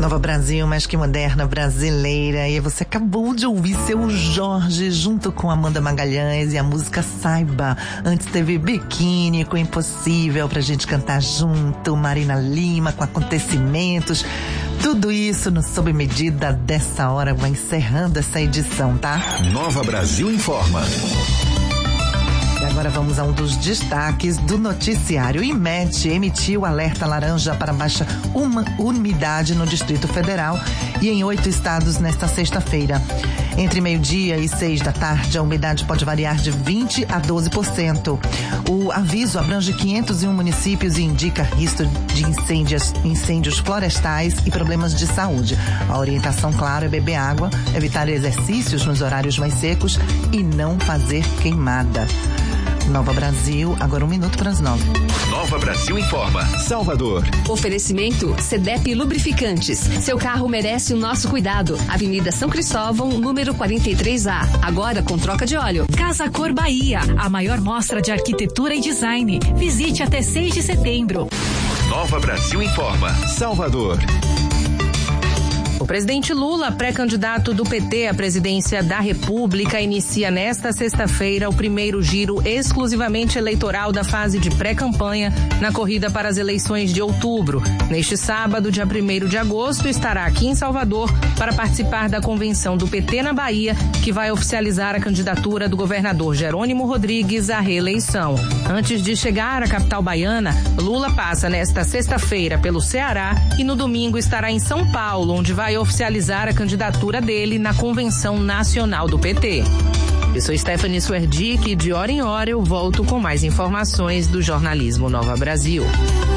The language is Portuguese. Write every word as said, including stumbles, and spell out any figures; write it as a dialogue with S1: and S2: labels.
S1: Nova Brasil, mais que moderna, brasileira. E você acabou de ouvir Seu Jorge junto com Amanda Magalhães e a música Saiba. Antes teve Biquíni com Impossível pra gente cantar junto, Marina Lima com Acontecimentos. Tudo isso no Sob Medida dessa hora, vai encerrando essa edição, tá?
S2: Nova Brasil Informa.
S1: E agora vamos a um dos destaques do noticiário. O IMET emitiu alerta laranja para baixa uma umidade no Distrito Federal e em oito estados nesta sexta-feira. Entre meio-dia e seis da tarde, a umidade pode variar de vinte a doze por cento. O aviso abrange quinhentos e um municípios e indica risco de incêndios, incêndios florestais e problemas de saúde. A orientação, claro, é beber água, evitar exercícios nos horários mais secos e não fazer queimada. Nova Brasil, agora um minuto para as nove.
S2: Nova Brasil Informa. Salvador.
S3: Oferecimento Cedep Lubrificantes. Seu carro merece o nosso cuidado. Avenida São Cristóvão, número quarenta e três A. Agora com troca de óleo.
S4: Casa Cor Bahia, a maior mostra de arquitetura e design. Visite até seis de setembro.
S2: Nova Brasil Informa. Salvador.
S5: O presidente Lula, pré-candidato do P T à presidência da República, inicia nesta sexta-feira o primeiro giro exclusivamente eleitoral da fase de pré-campanha na corrida para as eleições de outubro. Neste sábado, dia primeiro de agosto, estará aqui em Salvador para participar da convenção do P T na Bahia, que vai oficializar a candidatura do governador Jerônimo Rodrigues à reeleição. Antes de chegar à capital baiana, Lula passa nesta sexta-feira pelo Ceará e no domingo estará em São Paulo, onde vai oficializar a candidatura dele na Convenção Nacional do P T. Eu sou Stephanie Swerdick e de hora em hora eu volto com mais informações do jornalismo Nova Brasil.